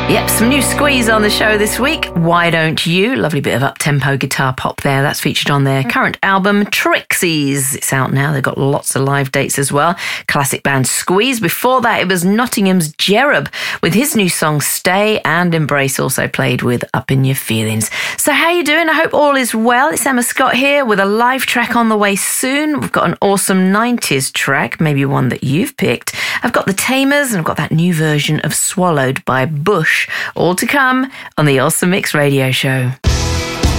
Yep, some new Squeeze on the show this week. Why Don't You? Lovely bit of up-tempo guitar pop there. That's featured on their current album, Trixies. It's out now. They've got lots of live dates as well. Classic band Squeeze. Before that, it was Nottingham's Jerub with his new song, Stay, and Embrace also played with Up In Your Feelings. So how you doing? I hope all is well. It's Emma Scott here with a live track on the way soon. We've got an awesome 90s track, maybe one that you've picked. I've got the Tamers and I've got that new version of Swallowed by Bush. All to come on the Awesome Mix Radio Show.